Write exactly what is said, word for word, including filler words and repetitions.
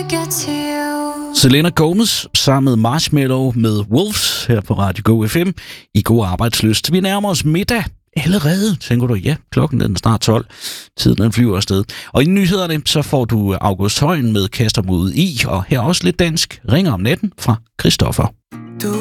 get to you. Selena Gomez sammen med Marshmello med Wolves her på Radio Go F M i God Arbejdslyst. Vi nærmer os middag allerede, tænker du. Ja, klokken er snart tolv. Tiden den flyver afsted. Og i nyhederne så får du August Højen med Kaster mod i, og her også lidt dansk. Ringer om natten fra Christoffer.